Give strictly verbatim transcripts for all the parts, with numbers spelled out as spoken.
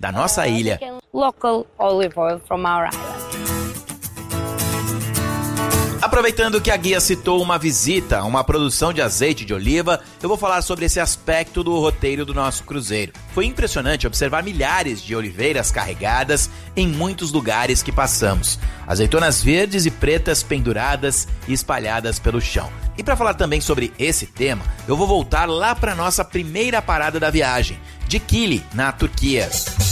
da nossa ilha. Local olive oil from our island. Aproveitando que a guia citou uma visita a uma produção de azeite de oliva, eu vou falar sobre esse aspecto do roteiro do nosso cruzeiro. Foi impressionante observar milhares de oliveiras carregadas em muitos lugares que passamos. Azeitonas verdes e pretas penduradas e espalhadas pelo chão. E para falar também sobre esse tema, eu vou voltar lá para nossa primeira parada da viagem, Dikili, na Turquia.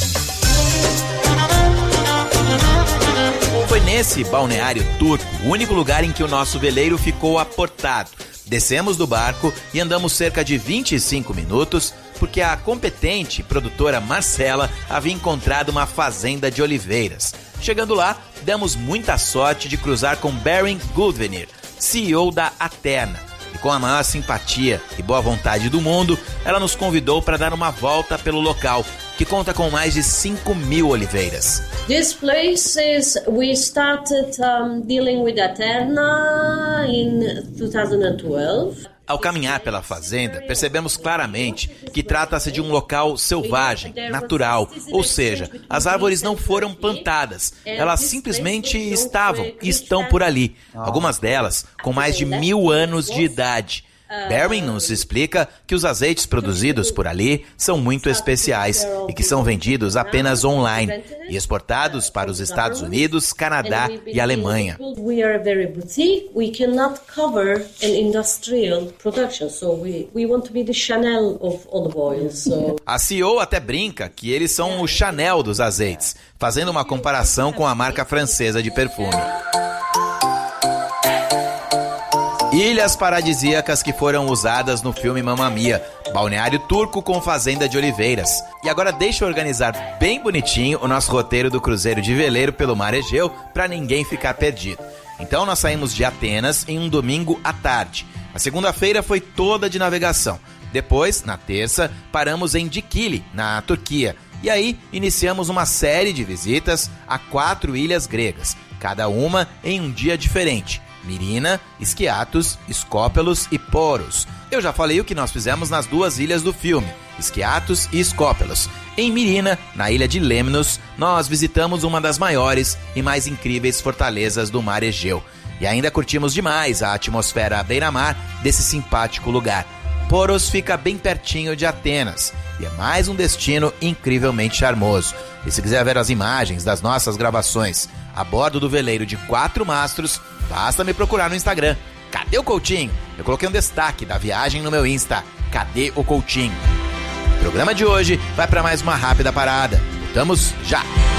Foi nesse balneário turco, o único lugar em que o nosso veleiro ficou aportado. Descemos do barco e andamos cerca de vinte e cinco minutos, porque a competente produtora Marcela havia encontrado uma fazenda de oliveiras. Chegando lá, demos muita sorte de cruzar com Beren Guldenir, C E O da Aterna. E com a maior simpatia e boa vontade do mundo, ela nos convidou para dar uma volta pelo local, que conta com mais de cinco mil oliveiras. This place is, we started um, dealing with Aterna in two thousand twelve. Ao caminhar pela fazenda, percebemos claramente que trata-se de um local selvagem, natural, ou seja, as árvores não foram plantadas, elas simplesmente estavam e estão por ali, algumas delas com mais de mil anos de idade. Beren nos explica que os azeites produzidos por ali são muito especiais e que são vendidos apenas online e exportados para os Estados Unidos, Canadá e Alemanha. We are very boutique. We cannot cover an industrial production, so we we want to be the Chanel of olive oil. So. A C E O até brinca que eles são o Chanel dos azeites, fazendo uma comparação com a marca francesa de perfume. Ilhas paradisíacas que foram usadas no filme Mamma Mia, balneário turco com fazenda de oliveiras. E agora deixa eu organizar bem bonitinho o nosso roteiro do cruzeiro de veleiro pelo Mar Egeu para ninguém ficar perdido. Então nós saímos de Atenas em um domingo à tarde. A segunda-feira foi toda de navegação. Depois, na terça, paramos em Dikili, na Turquia. E aí iniciamos uma série de visitas a quatro ilhas gregas, cada uma em um dia diferente. Mirina, Skiathos, Skópelos e Poros. Eu já falei o que nós fizemos nas duas ilhas do filme, Skiathos e Skópelos. Em Mirina, na ilha de Lemnos, nós visitamos uma das maiores e mais incríveis fortalezas do Mar Egeu. E ainda curtimos demais a atmosfera à beira-mar desse simpático lugar. Poros fica bem pertinho de Atenas e é mais um destino incrivelmente charmoso. E se quiser ver as imagens das nossas gravações a bordo do veleiro de quatro mastros, basta me procurar no Instagram. Cadê o Coutinho? Eu coloquei um destaque da viagem no meu Insta. Cadê o Coutinho? O programa de hoje vai para mais uma rápida parada. Voltamos já!